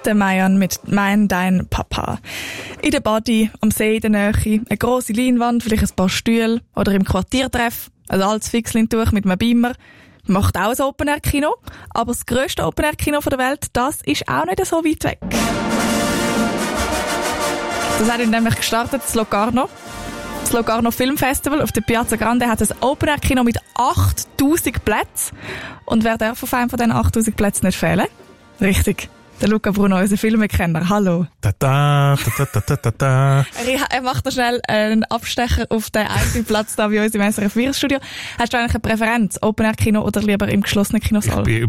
der Mayan mit «Mein, dein Papa». In der Body, am See in der Nähe, eine grosse Leinwand, vielleicht ein paar Stühle oder im Quartiertreff, ein altes Fixlin-Tuch mit einem Beamer. Macht auch ein Open-Air-Kino, aber das grösste Open-Air-Kino der Welt, das ist auch nicht so weit weg. Das hat nämlich gestartet, das Locarno. Das Locarno Film Festival auf der Piazza Grande hat ein Open-Air-Kino mit 8000 Plätzen. Und wer darf auf einem von diesen 8000 Plätzen nicht fehlen? Richtig. Der Luca Bruno, unser Filmekenner. Hallo. Er macht noch schnell einen Abstecher auf den einen Platz da bei uns im SRF Virus Studio. Hast du eigentlich eine Präferenz? Open-Air-Kino oder lieber im geschlossenen Kinosaal? Ich bin